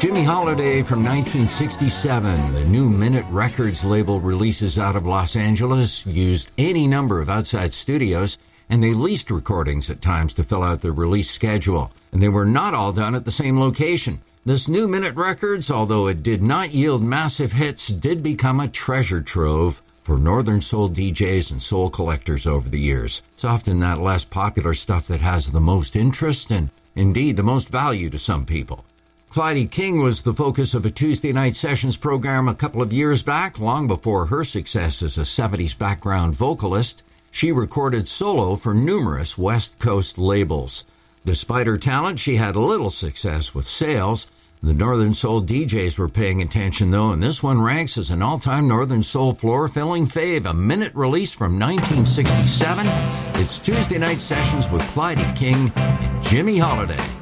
Jimmy Holiday from 1967. The new Minute Records label releases out of Los Angeles used any number of outside studios, and they leased recordings at times to fill out their release schedule. And they were not all done at the same location. This new Minute Records, although it did not yield massive hits, did become a treasure trove for Northern Soul DJs and soul collectors over the years. It's often that less popular stuff that has the most interest and, indeed, the most value to some people. Clyde King was the focus of a Tuesday night sessions program a couple of years back. Long before her success as a 70s background vocalist, she recorded solo for numerous West Coast labels. Despite her talent, she had little success with sales. The Northern Soul DJs were paying attention, though, and this one ranks as an all-time Northern Soul floor-filling fave, a minute release from 1967. It's Tuesday Night Sessions with Clyde King and Jimmy Holiday.